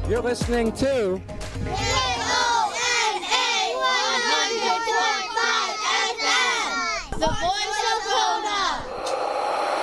You're listening to KONA 100.5 FM. The voice